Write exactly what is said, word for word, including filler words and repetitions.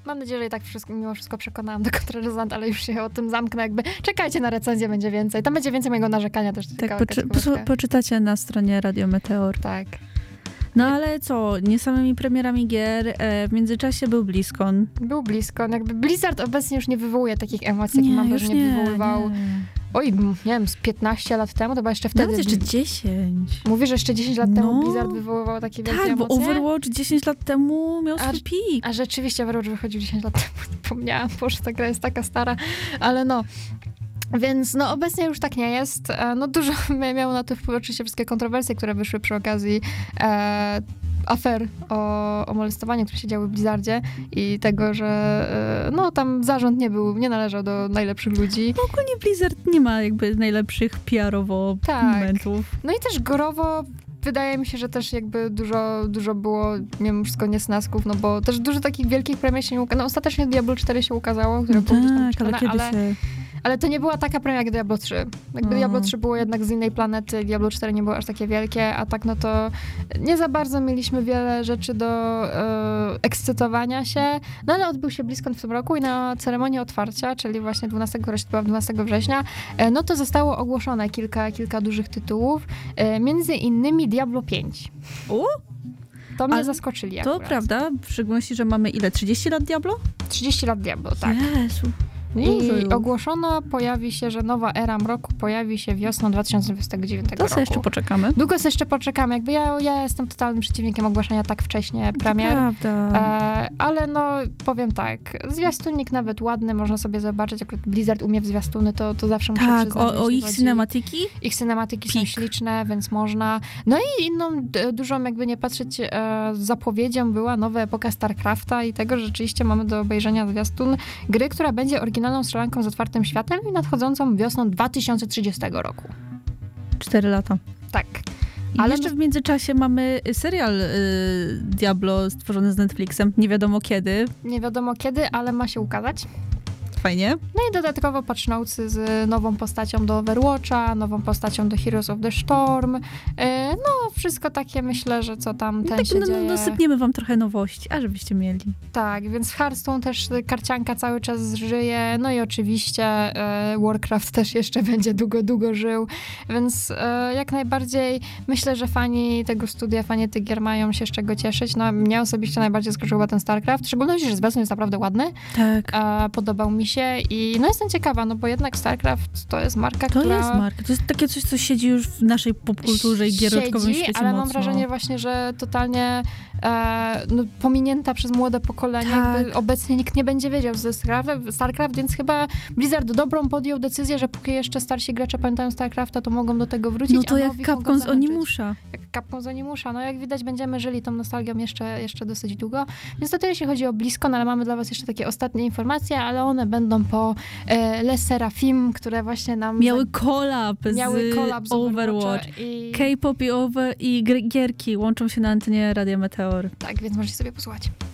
Mam nadzieję, że i tak wszystko, mimo wszystko przekonałam do kontrarezonant, ale już się o tym zamknę. Jakby czekajcie na recenzję, będzie więcej. Tam będzie więcej mojego narzekania też. Tak, poczy- po- poczytacie na stronie Radio Meteor. Tak. No ale co, nie samymi premierami gier, e, w międzyczasie był BlizzCon. Był blisko. Jakby Blizzard obecnie już nie wywołuje takich emocji, jakie mam wrażenie nie, wywoływał. Nie. Oj, nie wiem, z piętnaście lat temu, to chyba jeszcze wtedy. Nawet jeszcze dziesięć. Mówisz, że jeszcze dziesięć lat temu No. Blizzard wywoływał takie wielkie Tak, emocje? bo Overwatch dziesięć lat temu miał A- swój pik. A rzeczywiście Overwatch wychodził dziesięć lat temu. Zapomniałam, boże, ta gra jest taka stara, ale no. Więc no obecnie już tak nie jest. E, No dużo miało na to wpływ oczywiście wszystkie kontrowersje, które wyszły przy okazji e, afer o, o molestowaniu, które się działy w Blizzardzie i tego, że e, no tam zarząd nie był, nie należał do najlepszych ludzi. No, ogólnie Blizzard nie ma jakby najlepszych P R owo Tak. momentów. No i też gorowo wydaje mi się, że też jakby dużo, dużo było mimo wszystko niesnasków, no bo też dużo takich wielkich premier się nie ukazało. No ostatecznie Diablo cztery się ukazało, które było gdzieś tam Tak, czytane, ale kiedy ale... się... Ale to nie była taka premiera jak Diablo trzy. Jakby O. Diablo trzy było jednak z innej planety, Diablo cztery nie było aż takie wielkie, a tak no to nie za bardzo mieliśmy wiele rzeczy do e, ekscytowania się. No ale odbył się BlizzCon w tym roku i na ceremonii otwarcia, czyli właśnie dwunastego, która się odbyła dwunastego września, e, no to zostało ogłoszone kilka, kilka dużych tytułów, e, między innymi Diablo pięć. U? To mnie Ale zaskoczyli To akurat. prawda, w szczególności, że mamy ile? trzydzieści lat Diablo? trzydzieści lat Diablo, tak. Jezu. Dużo I już. ogłoszono, pojawi się, że nowa era mroku pojawi się wiosną dwa tysiące dwudziestego dziewiątego To roku. sobie jeszcze poczekamy. Długo sobie jeszcze poczekamy. Jakby ja, ja jestem totalnym przeciwnikiem ogłaszania tak wcześnie premier. Prawda. E, ale no, powiem tak, zwiastunik nawet ładny, można sobie zobaczyć, jak Blizzard umie w zwiastuny, to, to zawsze muszę Tak, przyznać, o, o jeśli ich chodzi- cinematyki? Ich cinematyki są Pik. śliczne, więc można. No i inną d- dużą, jakby nie patrzeć, e, zapowiedzią była nowa epoka StarCrafta i tego, że rzeczywiście mamy do obejrzenia zwiastun gry, która będzie oryginalną strzelanką z otwartym światem i nadchodzącą wiosną dwa tysiące trzydziestego roku. Cztery lata. Tak. I Ale jeszcze w międzyczasie mamy serial y, Diablo stworzony z Netflixem. Nie wiadomo kiedy. Nie wiadomo kiedy, ale ma się ukazać. Fajnie. No i dodatkowo patch notesy z nową postacią do Overwatcha, nową postacią do Heroes of the Storm. E, No, wszystko takie myślę, że co tam ten Tak, się no, dzieje. no, sypniemy wam trochę nowości, a żebyście mieli. Tak, więc w Hearthstone też karcianka cały czas żyje. No i oczywiście e, Warcraft też jeszcze będzie długo, długo żył. Więc e, jak najbardziej myślę, że fani tego studia, fani tych gier mają się z czego cieszyć. No mnie osobiście najbardziej zaskoczył chyba ten StarCraft. W szczególności, że zwiastun jest naprawdę ładny. Tak. E, podobał mi się i no jestem ciekawa, no bo jednak StarCraft to jest marka, To która... jest marka. To jest takie coś, co siedzi już w naszej popkulturze i giereczkowym siedzi, świecie ale mocno. mam wrażenie właśnie, że totalnie e, no, pominięta przez młode pokolenie. Tak. Jakby obecnie nikt nie będzie wiedział ze StarCraft, StarCraft, więc chyba Blizzard dobrą podjął decyzję, że póki jeszcze starsi gracze pamiętają StarCrafta, to mogą do tego wrócić, No to a jak nowi mogą Capcom z zahęczyć. Onimusza. Jak Capcom z Onimusza. No jak widać, będziemy żyli tą nostalgią jeszcze, jeszcze dosyć długo. Więc to tyle, jeśli chodzi o BlizzCon, ale mamy dla was jeszcze takie ostatnie informacje, ale one będą po e, Les Seraphim, które właśnie nam... Miały kolab z miały collab z Overwatch. Overwatcha i... K-pop i, over, i gr- gierki łączą się na antenie Radia Meteor. Tak, więc możecie sobie posłuchać.